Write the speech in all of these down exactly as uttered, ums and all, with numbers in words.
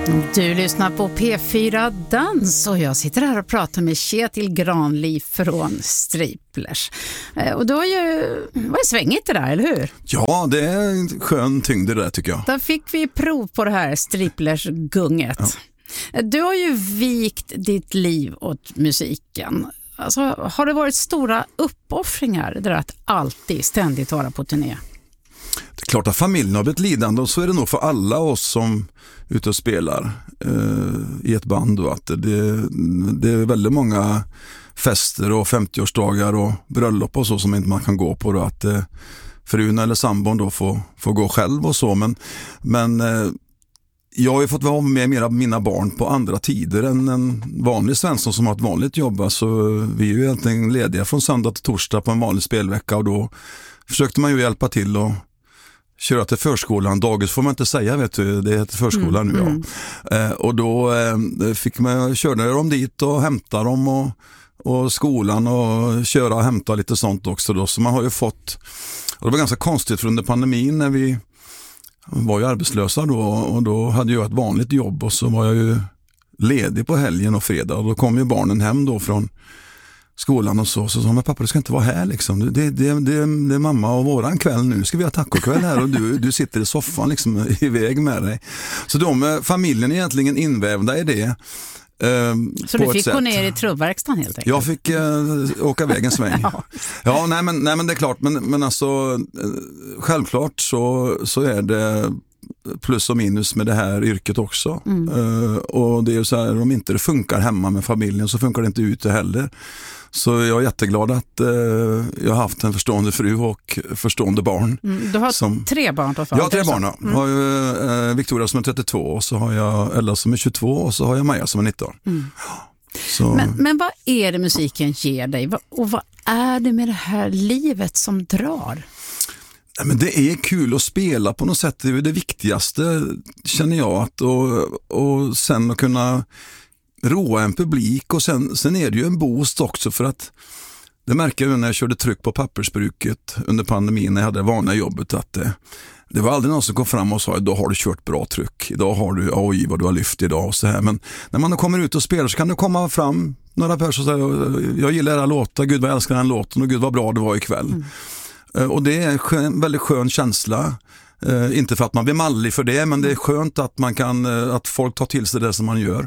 Du lyssnar på P fyra Dans och jag sitter här och pratar med Kjetil Granli från Striplers. Och då har ju, vad är svängigt det där, eller hur? Ja, det är en skön tyngd det där tycker jag. Då fick vi prov på det här Striplers-gunget. Ja. Du har ju vikt ditt liv åt musiken. Alltså, har det varit stora uppoffringar det där att alltid ständigt vara på turné? Det är klart att familjen har blivit lidande och så är det nog för alla oss som är ute och spelar eh, i ett band. Då, att det, det är väldigt många fester och femtioårsdagar och bröllop och så som inte man kan gå på. Då, att eh, frun eller sambon då får, får gå själv och så. Men, men eh, jag har ju fått vara med mera mina barn på andra tider än en vanlig Svensson som har ett vanligt jobb. Alltså, vi är ju egentligen lediga från söndag till torsdag på en vanlig spelvecka och då försökte man ju hjälpa till och köra till förskolan. Dagis får man inte säga, vet du. Det heter förskolan mm, nu, ja. Mm. Eh, och då eh, fick man köra dem dit och hämta dem och, och skolan och köra och hämta lite sånt också då. Så man har ju fått, och det var ganska konstigt för under pandemin när vi var ju arbetslösa då och då hade jag ett vanligt jobb och så var jag ju ledig på helgen och fredag och då kom ju barnen hem då från skolan och så, så sa men pappa du ska inte vara här liksom, det, det, det, det är mamma och våran kväll nu, ska vi ha tacokväll här och du, du sitter i soffan liksom iväg med dig. Så de, familjen är egentligen invävda i det. Eh, så du fick gå ner i trubbverkstan helt enkelt? Jag fick eh, åka vägen sväng. ja, ja nej, men, nej men det är klart, men, men alltså eh, självklart så, så är det plus och minus med det här yrket också. Mm. Uh, och det är ju så här, om inte det funkar hemma med familjen så funkar det inte ute heller. Så jag är jätteglad att uh, jag har haft en förstående fru och förstående barn. Mm, du har som, tre barn då? Jag har tre barn, ja. Mm. Jag har ju uh, Victoria som är trettiotvå och så har jag Ella som är tjugotvå och så har jag Maja som är nitton. Mm. Så. Men, men vad är det musiken ger dig? Och vad är det med det här livet som drar? Nej, men det är kul att spela på något sätt. Det är det viktigaste, känner jag. Att, och, och sen att kunna roa en publik. Och sen, sen är det ju en boost också för att det märker jag när jag körde tryck på pappersbruket under pandemin när jag hade det vanliga jobbet att det, det var aldrig någon som kom fram och sa idag har du kört bra tryck. Idag har du, oj vad du har lyft idag och så här. Men när man kommer ut och spelar så kan det komma fram några personer och säga jag gillar era låtar, gud vad jag älskar den låten och gud vad bra det var ikväll. Mm. Och det är en väldigt skön känsla. Uh, inte för att man blir mallig för det, men det är skönt att man kan uh, att folk tar till sig det som man gör.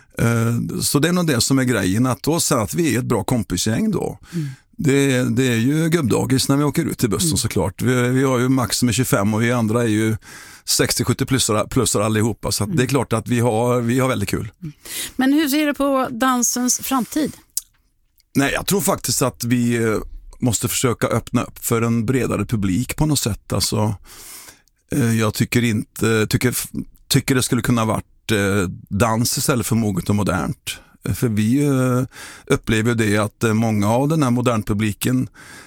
Mm. Uh, så det är nog det som är grejen. Att då säga att vi är ett bra kompisgäng då. Mm. Det, det är ju gubbdagis när vi åker ut till bussen mm. såklart. Vi, vi har ju Max som är tjugofem och vi andra är ju sextio sjuttio plussar, plussar allihopa. Så att mm. det är klart att vi har, vi har väldigt kul. Mm. Men hur ser du på dansens framtid? Nej, jag tror faktiskt att vi måste försöka öppna upp för en bredare publik på något sätt. Alltså, eh, jag tycker inte tycker, tycker det skulle kunna varit eh, dans istället för moget och modernt. För vi eh, upplever det att eh, många av den här modernpubliken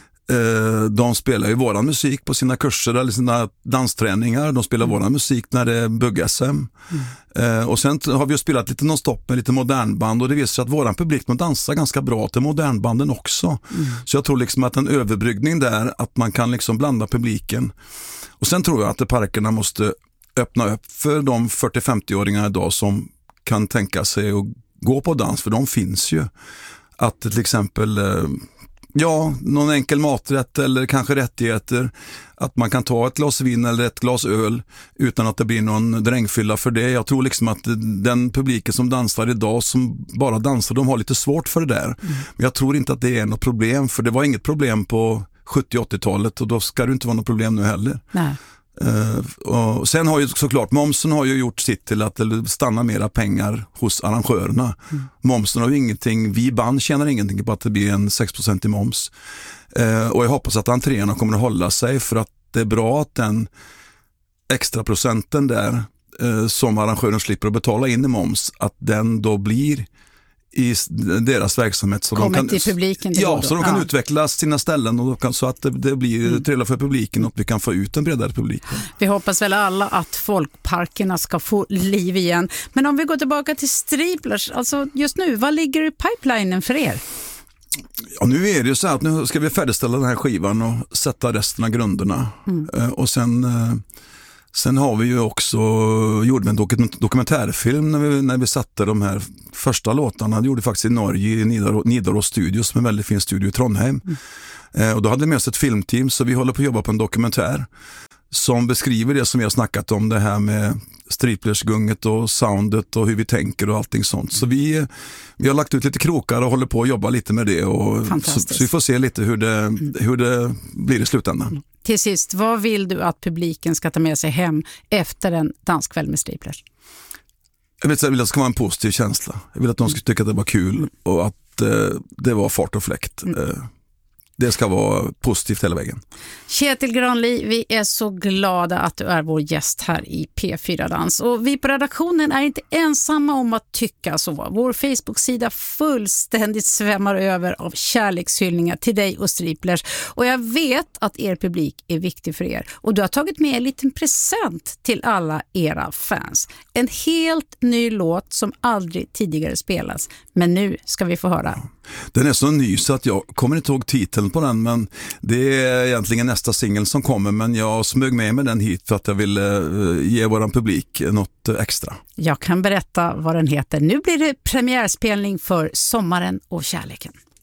eh, de spelar ju våran musik på sina kurser eller sina dansträningar. De spelar mm. våran musik när det är bugg-S M. Mm. Eh, och sen har vi ju spelat lite non-stop med lite modernband och det visar sig att våran publik man dansar ganska bra till modernbanden också. Mm. Så jag tror liksom att en överbryggning där, att man kan liksom blanda publiken. Och sen tror jag att parkerna måste öppna upp för de fyrtio-femtio-åringar idag som kan tänka sig att gå på dans, för de finns ju. Att till exempel eh, ja, någon enkel maträtt eller kanske rättigheter. Att man kan ta ett glas vin eller ett glas öl utan att det blir någon drängfylla för det. Jag tror liksom att den publiken som dansar idag, som bara dansar, de har lite svårt för det där. Mm. Men jag tror inte att det är något problem, för det var inget problem på sjuttio-åttiotalet och då ska det inte vara något problem nu heller. Nej. Uh, och sen har ju såklart momsen har ju gjort sitt till att det stannar mera pengar hos arrangörerna. Mm. Momsen har ju ingenting, vi band tjänar ingenting på att det blir en sex procent i moms. Uh, och jag hoppas att entréerna kommer att hålla sig, för att det är bra att den extra procenten där uh, som arrangören slipper att betala in i moms, att den då blir i deras verksamhet så kommer de kan, till publiken. Ja, så de kan ja. utveckla sina ställen och kan, så att det, det blir mm. trevligt för publiken och vi kan få ut en bredare publik. Vi hoppas väl alla att folkparkerna ska få liv igen. Men om vi går tillbaka till Striplers, alltså just nu, vad ligger i pipelinen för er? Ja, nu är det ju så att nu ska vi färdigställa den här skivan och sätta resten av grunderna. Mm. Och sen Sen har vi ju också gjorde en dok- dokumentärfilm när vi, när vi satte de här första låtarna. Det gjorde faktiskt i Norge, i Nidaros, Nidaros Studio, som är en väldigt fin studio i Trondheim. Mm. Eh, och då hade vi med oss ett filmteam, så vi håller på att jobba på en dokumentär som beskriver det som vi har snackat om, det här med striplersgunget och soundet och hur vi tänker och allting sånt. Så vi, vi har lagt ut lite krokar och håller på att jobba lite med det. Och så, så vi får se lite hur det, mm. hur det blir i slutändan. Mm. Till sist, vad vill du att publiken ska ta med sig hem efter en danskväll med striplers? Jag vill, jag vill att det ska vara en positiv känsla. Jag vill att de ska tycka att det var kul och att eh, det var fart och fläkt. Mm. Eh, Det ska vara positivt hela vägen. Kjetil Granli, vi är så glada att du är vår gäst här i P fyra Dans. Och vi på redaktionen är inte ensamma om att tycka så. Vår Facebook-sida fullständigt svämmar över av kärlekshyllningar till dig och striplers. Och jag vet att er publik är viktig för er. Och du har tagit med en liten present till alla era fans. En helt ny låt som aldrig tidigare spelats. Men nu ska vi få höra. Den är så ny så att jag kommer inte ihåg titeln på den, men det är egentligen nästa singel som kommer, men jag smög med mig den hit för att jag ville ge våran publik något extra. Jag kan berätta vad den heter. Nu blir det premiärspelning för Sommaren och kärleken.